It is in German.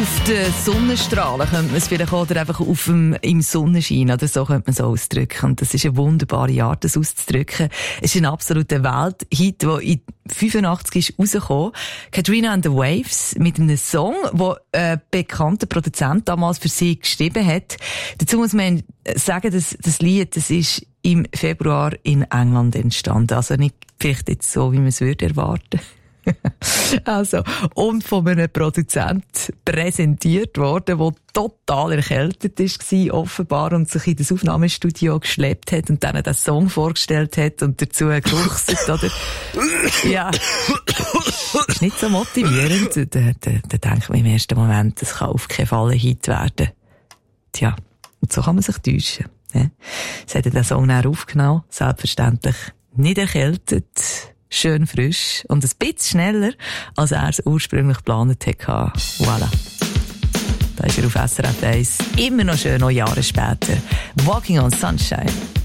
auf den Sonnenstrahlen könnte man es vielleicht oder einfach im Sonnenschein oder so könnte man es ausdrücken. Und das ist eine wunderbare Art, das auszudrücken. Es ist ein absoluter Welthit, der in 85 ist rausgekommen. Katrina and the Waves mit einem Song, den ein bekannter Produzent damals für sie geschrieben hat. Dazu muss man sagen, dass das Lied, das ist im Februar in England entstanden. Also nicht vielleicht jetzt so, wie man es würde erwarten. Also, und von einem Produzent präsentiert worden, der total erkältet war, offenbar, und sich in das Aufnahmestudio geschleppt hat und dann den Song vorgestellt hat und dazu geruchset, oder? Ja. Ist nicht so motivierend. Da denkt man im ersten Moment, das kann auf keinen Fall ein Hit werden. Tja, und so kann man sich täuschen. Ne? Sie hat den Song dann aufgenommen, selbstverständlich nicht erkältet, schön frisch und ein bisschen schneller, als er es ursprünglich geplant hatte. Voilà. Da ist er auf SRF 1 immer noch schön, noch Jahre später. Walking on Sunshine.